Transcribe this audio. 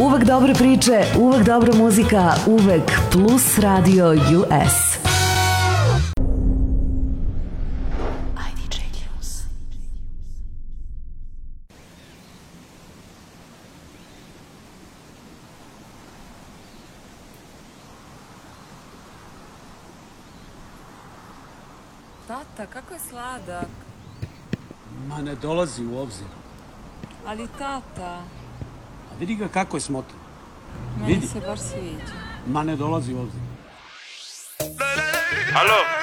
Uvek dobre priče, uvek dobra muzika, uvek Plus Radio US. Tata, kako je sladak. Ma ne dolazi u obzir. Ali tata... A vidi ga kako je smotan. Meni se baš sviđa. Ma ne dolazi u obzir. Alo?